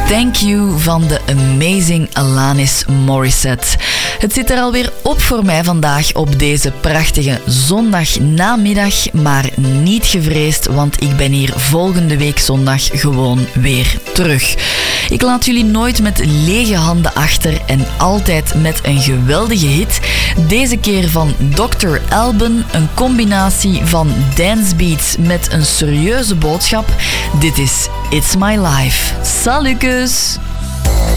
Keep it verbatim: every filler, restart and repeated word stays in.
Thank You van de amazing Alanis Morissette. Het zit er alweer op voor mij vandaag op deze prachtige zondagnamiddag, maar niet gevreesd, want ik ben hier volgende week zondag gewoon weer terug. Ik laat jullie nooit met lege handen achter en altijd met een geweldige hit. Deze keer van dokter Alban, een combinatie van dancebeats met een serieuze boodschap. Dit is It's My Life. Salukus!